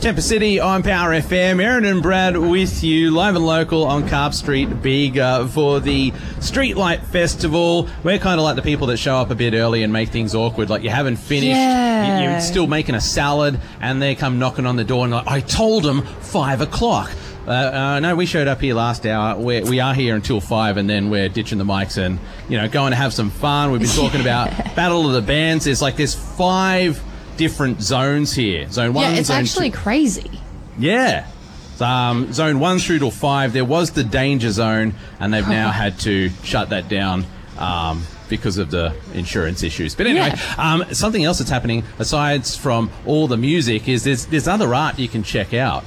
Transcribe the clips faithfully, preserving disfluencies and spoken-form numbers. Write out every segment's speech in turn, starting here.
Temper City on Power F M. Erin and Brad with you, live and local on Carp Street, Bega, for the Streetlight Festival. We're kind of like the people that show up a bit early and make things awkward. Like you haven't finished, Yeah. you- you're still making a salad, and they come knocking on the door and like, I told them five o'clock. Uh, uh, no, we showed up here last hour. We're, we are here until five, and then we're ditching the mics and, you know, going to have some fun. We've been talking about Battle of the Bands. There's like, there's five different zones here. Zone one, Yeah, it's zone actually two. crazy. Yeah. Um, zone one through to five, there was the danger zone, and they've now had to shut that down um, because of the insurance issues. But anyway, Yeah. um, something else that's happening, aside from all the music, is there's, there's other art you can check out.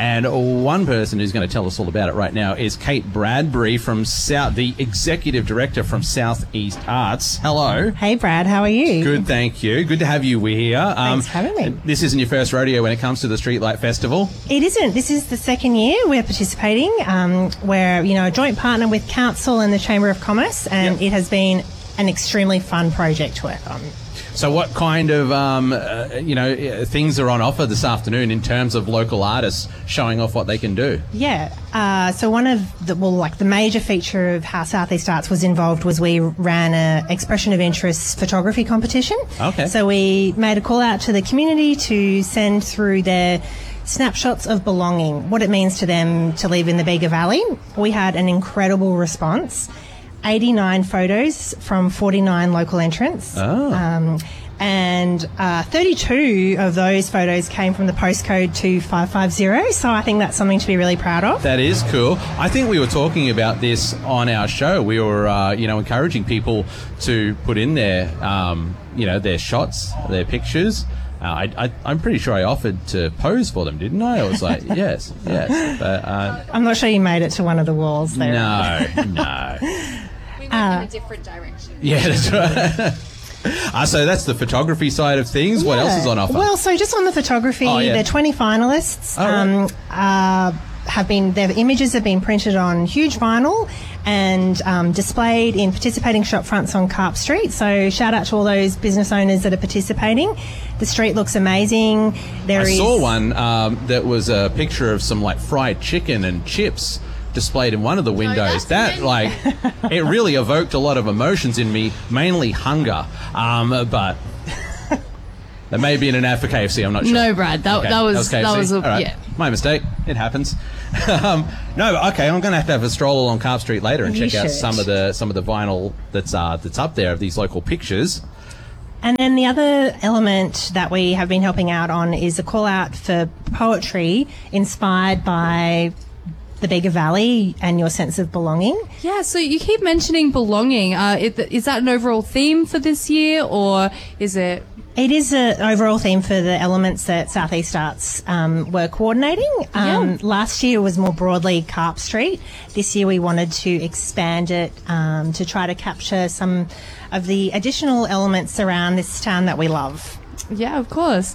And one person who's going to tell us all about it right now is Kate Bradbury, from South, the Executive Director from Southeast Arts. Hello. Hey, Brad, how are you? Good, thank you. Good to have you here. Um, Thanks for having me. This isn't your first rodeo when it comes to the Streetlight Festival. It isn't. This is the second year we're participating. Um, we're, you know, a joint partner with Council and the Chamber of Commerce, and Yep. it has been an extremely fun project to work on. So what kind of, um, uh, you know, uh, things are on offer this afternoon in terms of local artists showing off what they can do? Yeah. Uh, so one of the, well, like the major feature of how Southeast Arts was involved was we ran a expression of interest photography competition. Okay. So we made a call out to the community to send through their snapshots of belonging, what it means to them to live in the Bega Valley. We had an incredible response. eighty-nine photos from forty-nine local entrants. Oh. Um, and uh, thirty-two of those photos came from the postcode two five five zero, so I think that's something to be really proud of. That is cool. I think we were talking about this on our show. We were, uh, you know, encouraging people to put in their, um, you know, their shots, their pictures. Uh, I, I, I'm pretty sure I offered to pose for them, didn't I? I was like, yes, yes. But, uh, I'm not sure you made it to one of the walls there. no, no. We went in a different direction. Yeah, that's right. uh, so that's the photography side of things. What else is on offer? Well, so just on the photography, Oh, yeah. the twenty finalists Oh, um, right. uh, have been, their images have been printed on huge vinyl and um, displayed in participating shop fronts on Carp Street. So shout out to all those business owners that are participating. The street looks amazing. There I is saw one um, that was a picture of some like fried chicken and chips displayed in one of the windows. that's That it. like it really evoked a lot of emotions in me, mainly hunger. Um, but that may be in an ad for K F C. I'm not sure. No, Brad, that, Okay, that was K F C. that was a All right. yeah. My mistake. It happens. um, no, okay. I'm going to have to have a stroll along Carp Street later and You check out should. some of the some of the vinyl that's uh, that's up there of these local pictures. And then the other element that we have been helping out on is a call out for poetry inspired by the Bega Valley and your sense of belonging. Yeah, so you keep mentioning belonging. Uh, is, is that an overall theme for this year, or is it? It is an overall theme for the elements that Southeast Arts um, were coordinating. Um, Yeah. Last year was more broadly Carp Street. This year we wanted to expand it um, to try to capture some of the additional elements around this town that we love. Yeah, of course.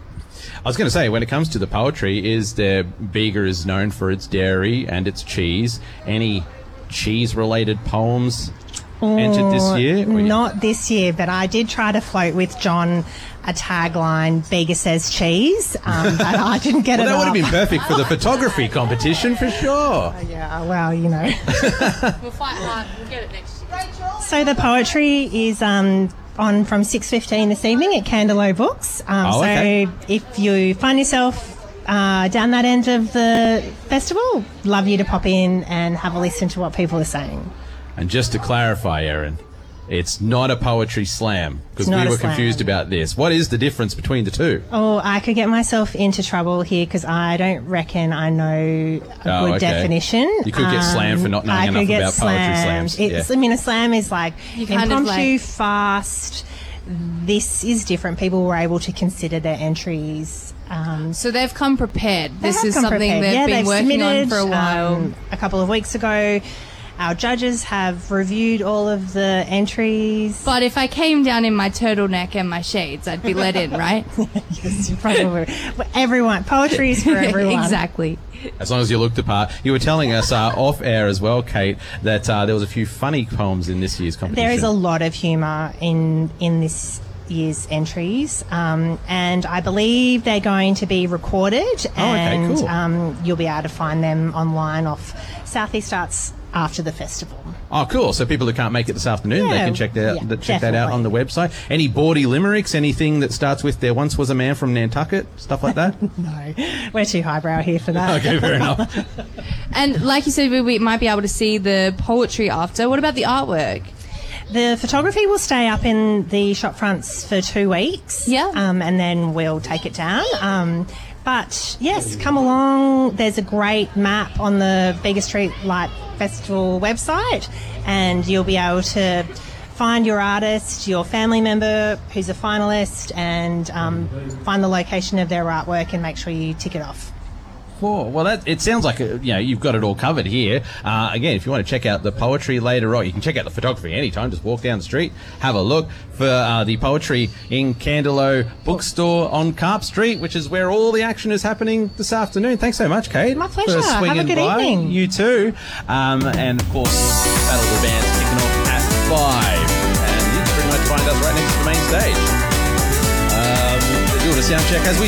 I was going to say, when it comes to the poetry, is there Bega is known for its dairy and its cheese. Any cheese-related poems entered this year? Or you- Not this year, but I did try to float with John a tagline, Bega says cheese, um, but I didn't get Well, it that would have off. been perfect for the photography competition for sure. Yeah, well, you know. We'll fight hard. We'll get it next year. So the poetry is um, on from six fifteen this evening at Candelo Books. Um, Oh, so okay. if you find yourself uh, down that end of the festival, love you to pop in and have a listen to what people are saying. And just to clarify, Erin, it's not a poetry slam, because It's we not a were slam. confused about this. What is the difference between the two? Oh, I could get myself into trouble here because I don't reckon I know a Oh, good okay. definition. Um, You could get slammed for not knowing I enough could get about poetry slammed. slams. It's, Yeah. I mean, a slam is like You kind of impromptu, like- fast. This is different. People were able to consider their entries. Um, So they've come prepared. They This have is come something prepared. they've Yeah, been they've working on submitted, for a while. um, a couple of weeks ago. Our judges have reviewed all of the entries. But if I came down in my turtleneck and my shades, I'd be let in, right? Yes, you probably. Everyone, poetry is for everyone. Exactly. As long as you looked the part. You were telling us uh, off air as well, Kate, that uh, there was a few funny poems in this year's competition. There is a lot of humour in in this year's entries, um, and I believe they're going to be recorded, Oh, okay, and cool. um, you'll be able to find them online off Southeast Arts after the festival. Oh, cool. So people who can't make it this afternoon, they Yeah, can check that, yeah, that check that out definitely. on the website. Any bawdy limericks, anything that starts with "There once was a man from Nantucket," stuff like that? No, we're too highbrow here for that. Okay, fair enough. And like you said, we, we might be able to see the poetry after. What about the artwork? The photography will stay up in the shop fronts for two weeks. Yeah. Um, and then we'll take it down. Um, but yes, come along. There's a great map on the Bega Street Light Festival website, and you'll be able to find your artist, your family member who's a finalist, and um, find the location of their artwork and make sure you tick it off. Cool. Well, that, it sounds like, uh, you know, you've got it all covered here. Uh, again, if you want to check out the poetry later on, you can check out the photography anytime. Just walk down the street, have a look for uh, the poetry in Candelo Bookstore on Carp Street, which is where all the action is happening this afternoon. Thanks so much, Kate. My pleasure. For Have a swinging good by. evening. You too. Um, and, of course, Battle of the Bands kicking off at five. And you can pretty much find us right next to the main stage. Um, doing a sound check as we